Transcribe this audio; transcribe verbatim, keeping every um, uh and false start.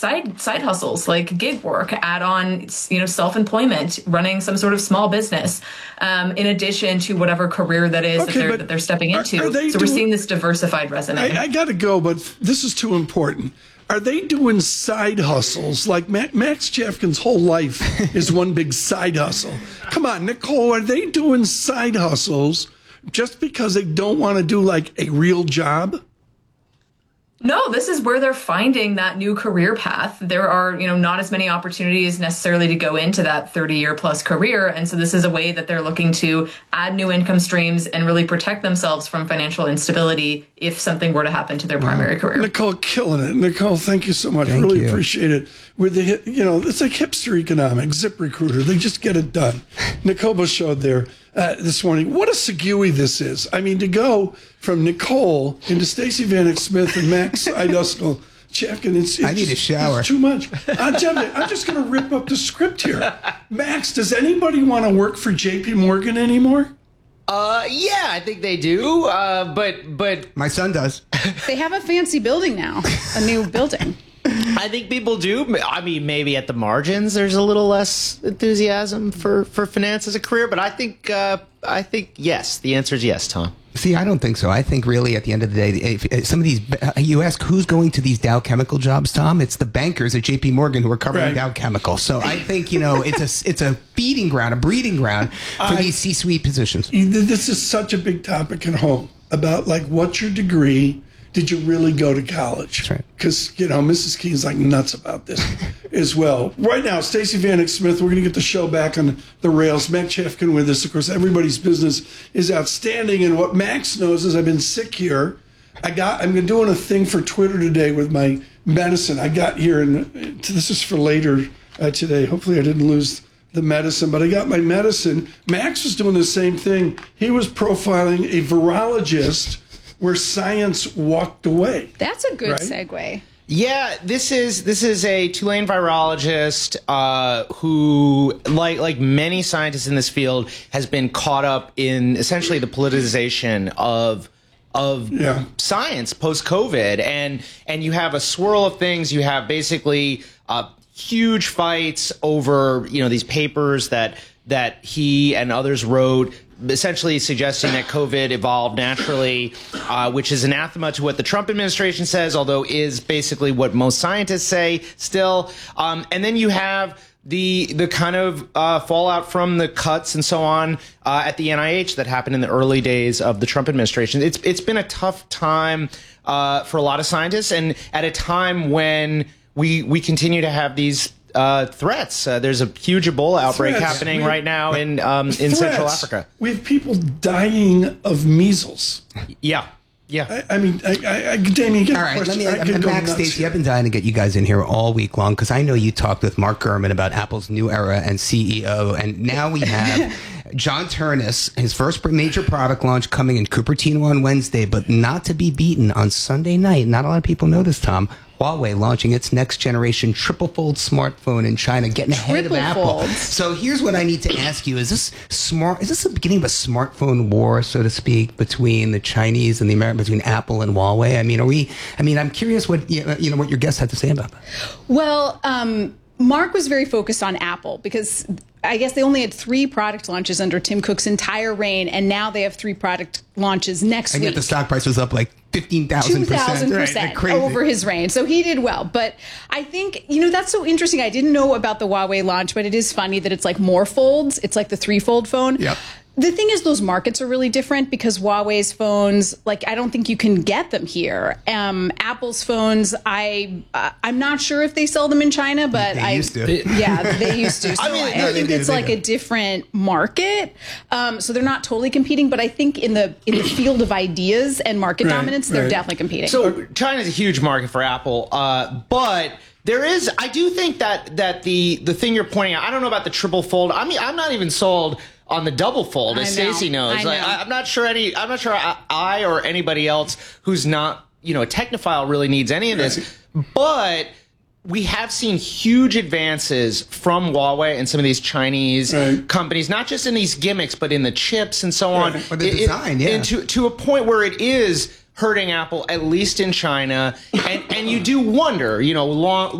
side side hustles like gig work, add on, you know, self-employment, running some sort of small business, um, in addition to whatever career that is Okay, that, they're, but that they're stepping are- into. are they so we're doing- seeing this diversified resume. I, I got to go, but this is too important. Are they doing side hustles? Like Ma- Max Chafkin's whole life is one big side hustle. Come on, Nicole, are they doing side hustles just because they don't want to do like a real job? No, this is where they're finding that new career path. There are, you know, not as many opportunities necessarily to go into that thirty year plus career. And so this is a way that they're looking to add new income streams and really protect themselves from financial instability if something were to happen to their primary career. Nicole, killing it. Nicole, thank you so much. Thank really you. appreciate it. With the, hi- you know, it's like hipster economics, ZipRecruiter. They just get it done. Nicole Bush showed there uh, this morning. What a segue this is. I mean, to go from Nicole into Stacey Vanek Smith and Max Iduskel Chafkin, it's, it's I need a just- shower. It's too much. I'm, telling you, I'm just going to rip up the script here. Max, does anybody want to work for J P Morgan anymore? Uh, yeah, I think they do. Uh, but but My son does. They have a fancy building now, a new building. I think people do. I mean, maybe at the margins, there's a little less enthusiasm for, for finance as a career. But I think uh, I think yes. The answer is yes, Tom. See, I don't think so. I think really at the end of the day, if, if some of these, you ask who's going to these Dow Chemical jobs, Tom? It's the bankers at J P Morgan who are covering Right. Dow Chemical. So I think, you know, it's a, it's a feeding ground, a breeding ground for I- these C-suite positions. This is such a big topic at home about like, what's your degree? Did you really go to college? That's right. Because, you know, Missus Keen's like nuts about this as well. Right now, Stacey Vanek Smith, we're going to get the show back on the rails. Max Chafkin with us. Of course, everybody's business is outstanding. And what Max knows is I've been sick here. I got, I'm doing a thing for Twitter today with my medicine. I got here, and this is for later uh, today. Hopefully I didn't lose the medicine, but I got my medicine. Max was doing the same thing. He was profiling a virologist where science walked away. That's a good Right? segue. Yeah, this is this is a Tulane virologist uh, who, like like many scientists in this field, has been caught up in essentially the politicization of of Yeah. science post COVID, and and you have a swirl of things. You have basically uh, huge fights over you know these papers that that he and others wrote, essentially suggesting that COVID evolved naturally, uh, which is anathema to what the Trump administration says, although is basically what most scientists say still. Um, and then you have the the kind of uh, fallout from the cuts and so on uh, at the N I H that happened in the early days of the Trump administration. It's it's been a tough time uh, for a lot of scientists, and at a time when we we continue to have these Uh, threats. Uh, there's a huge Ebola outbreak Threats. happening We- right now in um, in Central Threats. Africa. We have people dying of measles. Yeah, yeah. I, I mean, I, I, I, Damien, get All a right, let question. me, I could I'm go Max nuts Stacey, here. I've been dying to get you guys in here all week long because I know you talked with Mark Gurman about Apple's new era and C E O, and now we have John Turnus, his first major product launch coming in Cupertino on Wednesday, but not to be beaten on Sunday night. Not a lot of people know this, Tom. Huawei launching its next generation triple fold smartphone in China, getting ahead of Triple Apple. folds. So here's what I need to ask you: Is this smart? Is this the beginning of a smartphone war, so to speak, between the Chinese and the American, between Apple and Huawei? I mean, are we? I mean, I'm curious what you know, you know what your guests had to say about that. Well, um, Mark was very focused on Apple because I guess they only had three product launches under Tim Cook's entire reign, and now they have three product launches next And week. yet the stock price was up like fifteen thousand two thousand percent percent over his reign. So he did well. But I think, you know, that's so interesting. I didn't know about the Huawei launch, but it is funny that it's like more folds. It's like the three-fold phone. Yep. The thing is, those markets are really different because Huawei's phones, like, I don't think you can get them here. Um, Apple's phones, I, uh, I'm not sure if they sell them in China, but They I, used to. yeah, they used to. So I, I mean, I no, they think do, it's they like do. a different market. Um, so they're not totally competing, but I think in the in the field of ideas and market Right, dominance, they're right. definitely competing. So China's a huge market for Apple, uh, but there is. I do think that that the the thing you're pointing out. I don't know about the triple fold. I mean, I'm not even sold on the double fold, as I know, Stacey knows. I Like, know. I, I'm not sure any. I'm not sure I, I or anybody else who's not you know a technophile really needs any of this, but. We have seen huge advances from Huawei and some of these Chinese Right. companies, not just in these gimmicks, but in the chips and so on. Or the It- it- design, yeah. and to, to a point where it is hurting Apple, at least in China. And, and you do wonder, you know, long,